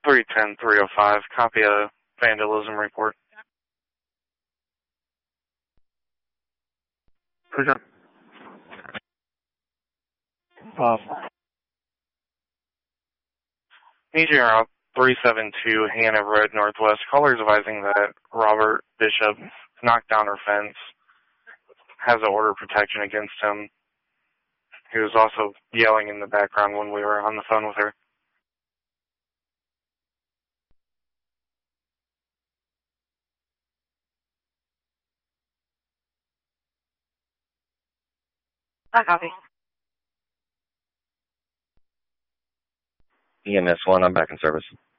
310-305, copy a vandalism report. Push up. EGR 372, Hannah Road Northwest. Callers advising that Robert Bishop knocked down her fence, has an order of protection against him. He was also yelling in the background when we were on the phone with her. Copy. EMS 1, I'm back in service.